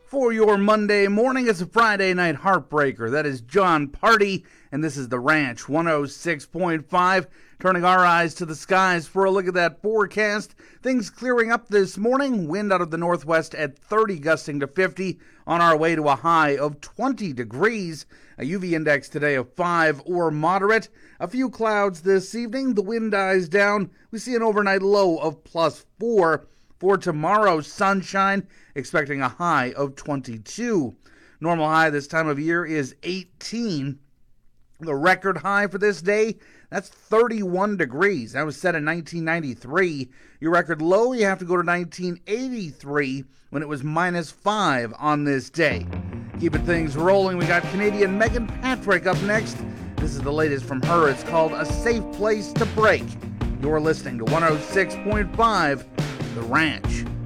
For your Monday morning, it's a Friday night heartbreaker. That is John Party, and this is The Ranch 106.5. Turning our eyes to the skies for a look at that forecast. Things clearing up this morning. Wind out of the northwest at 30, gusting to 50. On our way to a high of 20 degrees. A UV index today of 5 or moderate. A few clouds this evening. The wind dies down. We see an overnight low of +4. For tomorrow, sunshine, expecting a high of 22. Normal high this time of year is 18. The record high for this day, that's 31 degrees. That was set in 1993. Your record low, you have to go to 1983 when it was -5 on this day. Keeping things rolling, we got Canadian Megan Patrick up next. This is the latest from her. It's called A Safe Place to Break. You're listening to 106.5 The Ranch.